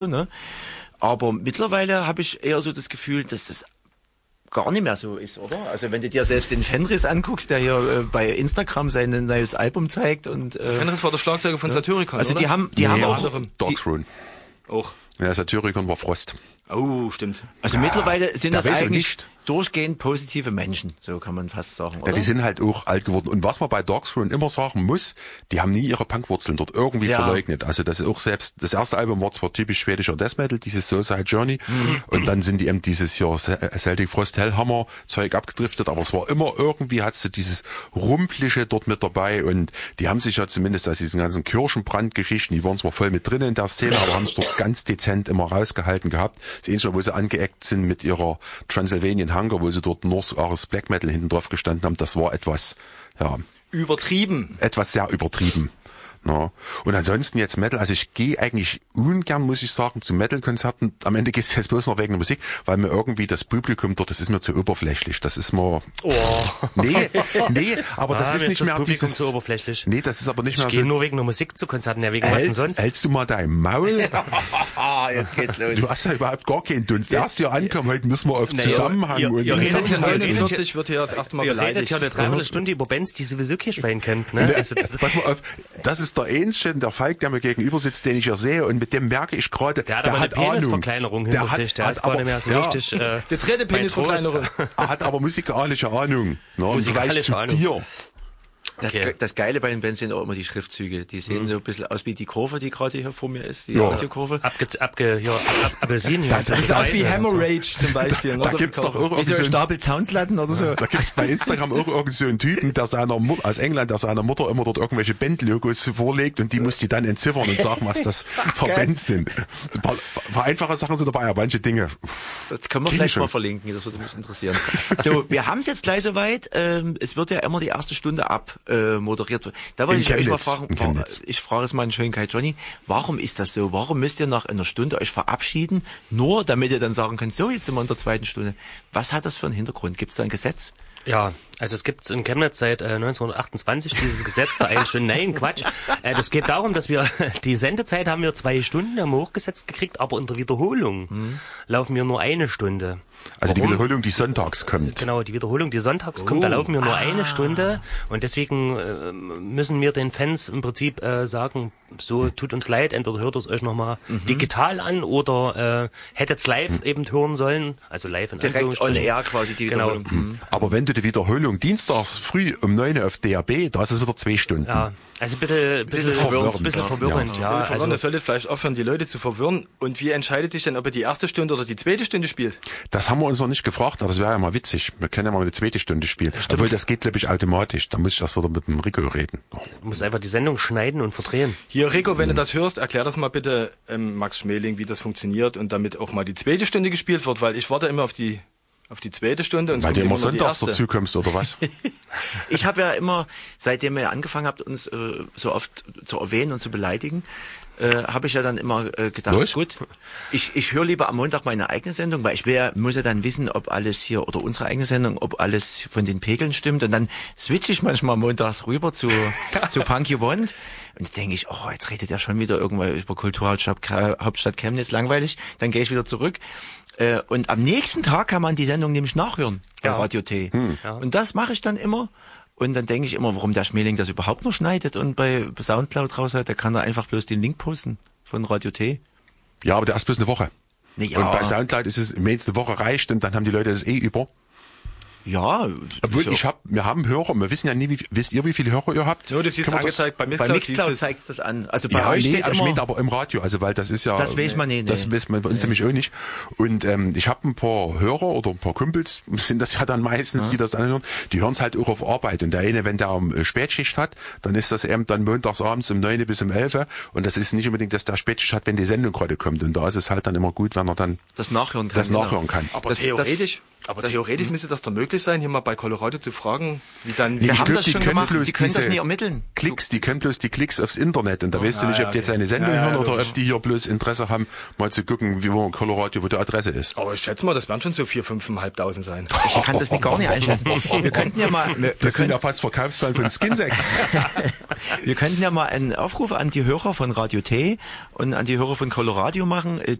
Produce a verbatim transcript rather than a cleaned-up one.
ne? Aber mittlerweile habe ich eher so das Gefühl, dass das gar nicht mehr so ist, oder? Also wenn du dir selbst den Fenris anguckst, der hier äh, bei Instagram sein neues Album zeigt und äh, Fenris war der Schlagzeuger von ja. Satyricon, also oder? die haben, die nee, haben auch Darkthrone. Auch. Ja, Satyricon war Frost. Oh, stimmt. Also ja, mittlerweile sind das eigentlich nicht. durchgehend positive Menschen, so kann man fast sagen, oder? Ja, die sind halt auch alt geworden. Und was man bei Darkthrone immer sagen muss, die haben nie ihre Punkwurzeln dort irgendwie ja. verleugnet. Also das ist auch selbst, das erste Album war zwar typisch schwedischer Death Metal, dieses Suicide Journey, mhm. und dann sind die eben dieses hier Celtic Frost Hellhammer Zeug abgedriftet, aber es war immer irgendwie, hattest du dieses Rumpliche dort mit dabei, und die haben sich ja zumindest aus diesen ganzen Kirchenbrandgeschichten, die waren zwar voll mit drin in der Szene, aber haben es dort ganz dezent immer rausgehalten gehabt. Das Einzige, wo sie angeeckt sind mit ihrer Transylvanian Hunger, wo sie dort North Ares Black Metal hinten drauf gestanden haben, das war etwas, ja, übertrieben. Etwas sehr übertrieben. Ja. Und ansonsten jetzt Metal, also ich gehe eigentlich ungern, muss ich sagen, zu Metal-Konzerten. Am Ende gehst du jetzt bloß noch wegen der Musik, weil mir irgendwie das Publikum dort, das ist mir zu oberflächlich. Das ist mir... Oh. Nee, nee, aber das ah, ist nicht das mehr Publikum dieses... zu oberflächlich. Nee, das ist aber nicht ich mehr so... so... Ich gehe nur wegen der Musik zu Konzerten, ja, wegen hältst, was denn sonst? Hältst du mal dein Maul? Jetzt geht's los. Du hast ja überhaupt gar keinen Dunst. Erst hier ankommen, heute müssen wir auf nee, Zusammenhang ihr, und... Ihr redet ja neunundvierzig wird hier das erste Mal ihr beleidigt. redet ja eine Dreiviertelstunde über Bands, die sowieso kein Schwein kennt, ne? Also das, ist Pass mal auf, das ist der Ähnchen, der Falk, der mir gegenüber sitzt, den ich ja sehe, und mit dem merke ich gerade, der hat der aber hat eine Ahnung. Penisverkleinerung hinter der sich, der hat, ist hat gar aber, nicht mehr so ja, richtig... Äh, der dritte Penisverkleinerung. Er hat aber musikalische Ahnung. Ne, und vielleicht zu Ahnung. dir. Das, Okay. das Geile bei den Bands sind auch immer die Schriftzüge. Die sehen mhm. so ein bisschen aus wie die Kurve, die gerade hier vor mir ist, die ja. Audiokurve. Abge, abge, ja, ab, Appelsin hier. Das sieht aus wie Hemorrhage zum Beispiel. Da, da gibt's doch auch wie so ein Stapel Zaunslatten oder so. Da gibt's bei Instagram auch irgend so einen Typen, der seiner Mutter, aus England, der seiner Mutter immer dort irgendwelche Bandlogos vorlegt, und die muss die dann entziffern und sagen, was das für Bands sind. Ein paar, paar einfache Sachen sind dabei, aber manche Dinge. Das können wir vielleicht mal verlinken, das würde mich interessieren. So, wir haben es jetzt gleich soweit. Ähm, es wird ja immer die erste Stunde ab äh, moderiert. Da wollte ich euch mal fragen, war, ich frage jetzt mal in Schönkeit Johnny, warum ist das so? Warum müsst ihr nach einer Stunde euch verabschieden, nur damit ihr dann sagen könnt, so, jetzt sind wir in der zweiten Stunde. Was hat das für einen Hintergrund? Gibt es da ein Gesetz? Ja, also es gibt in Chemnitz seit äh, neunzehnhundertachtundzwanzig dieses Gesetz der einen Stunde. Nein, Quatsch. Äh, das geht darum, dass wir, die Sendezeit haben wir zwei Stunden, haben wir hochgesetzt gekriegt, aber in der Wiederholung hm. laufen wir nur eine Stunde. Also Warum? die Wiederholung, die sonntags kommt. Genau, die Wiederholung, die sonntags oh. kommt, da laufen wir nur ah. eine Stunde, und deswegen äh, müssen wir den Fans im Prinzip äh, sagen, so, tut uns leid, entweder hört es euch nochmal mhm. digital an oder äh, hättet's live mhm. eben hören sollen, also live in direkt on air quasi die Wiederholung. Genau. Mhm. Aber wenn du die Wiederholung dienstags früh um neun auf D A B, da ist es wieder zwei Stunden. Ja. Also bitte, bitte, bisschen verwirrend, bisschen verwirrend, ja. ja. Also, ihr solltet vielleicht aufhören, die Leute zu verwirren. Und wie entscheidet sich denn, ob ihr die erste Stunde oder die zweite Stunde spielt? Das haben wir uns noch nicht gefragt, aber das wäre ja mal witzig. Wir können ja mal eine zweite Stunde spielen. Stimmt. Obwohl, das geht, glaube ich, automatisch. Da muss ich erst wieder mit dem Rico reden. Oh. Du musst einfach die Sendung schneiden und verdrehen. Hier, Rico, wenn hm. du das hörst, erklär das mal bitte ähm, Max Schmeling, wie das funktioniert, und damit auch mal die zweite Stunde gespielt wird, weil ich warte immer auf die auf die zweite Stunde. Und weil du immer sonntags dazu kommst, oder was? Ich habe ja immer, seitdem ihr angefangen habt, uns äh, so oft zu erwähnen und zu beleidigen, äh, habe ich ja dann immer äh, gedacht, Los? gut, ich, ich höre lieber am Montag meine eigene Sendung, weil ich will ja, muss ja dann wissen, ob alles hier, oder unsere eigene Sendung, ob alles von den Pegeln stimmt, und dann switche ich manchmal montags rüber zu, zu Punk You Want, und dann denke ich, oh, jetzt redet er schon wieder irgendwann über Kulturhauptstadt Hauptstadt Chemnitz, langweilig, dann gehe ich wieder zurück. Und am nächsten Tag kann man die Sendung nämlich nachhören bei ja. Radio T. Hm. Ja. Und das mache ich dann immer. Und dann denke ich immer, warum der Schmeling das überhaupt noch schneidet und bei Soundcloud raus hat, da kann er einfach bloß den Link posten von Radio T. Ja, aber der ist bloß eine Woche. Nee, ja. Und bei Soundcloud ist es, wenn es eine Woche reicht, und dann haben die Leute das eh über. Ja. Obwohl, ich hab, wir haben Hörer, wir wissen ja nie, wie, wisst ihr, wie viele Hörer ihr habt? Ja, das ist angezeigt, bei Mixcloud, bei Mixcloud zeigt es das an. Also bei ja, euch nee, steht aber immer, ich meine aber im Radio, also weil das ist ja... Das weiß man nicht. Das nee. weiß man bei uns nee. nämlich auch nicht. Und ähm, ich habe ein paar Hörer oder ein paar Kumpels, sind das ja dann meistens, ja. die das dann hören, die hören es halt auch auf Arbeit. Und der eine, wenn der um Spätschicht hat, dann ist das eben dann montags abends um neun bis um elf. Und das ist nicht unbedingt, dass der Spätschicht hat, wenn die Sendung gerade kommt. Und da ist es halt dann immer gut, wenn er dann das nachhören kann. Das genau. nachhören kann. Aber das, theoretisch... Das, Aber theoretisch müsste das doch möglich sein, hier mal bei Colorado zu fragen, wie dann... Wir ich haben glaub, das die schon können gemacht, bloß die können das diese nie ermitteln. Klicks, die können bloß die Klicks aufs Internet, und da oh, weißt du nicht, ob die jetzt eine Sendung ja, hören ja, oder logisch. ob die hier bloß Interesse haben, mal zu gucken, wie wo in Colorado, wo die Adresse ist. Aber ich schätze mal, das werden schon so vier, fünfeinhalbtausend sein. Ich kann das nicht gar nicht einschätzen. Wir könnten ja mal... Wir, das wir sind ja fast Verkaufszahlen von Skinsex. Wir könnten ja mal einen Aufruf an die Hörer von Radio T und an die Hörer von Colorado machen.